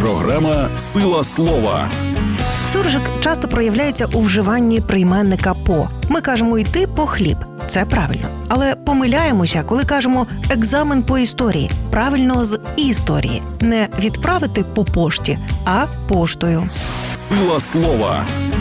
Програма «Сила слова». Суржик часто проявляється у вживанні прийменника «по». Ми кажемо «йти по хліб». Це правильно. Але помиляємося, коли кажемо «екзамен по історії». Правильно з історії. Не відправити по пошті, а поштою. «Сила слова».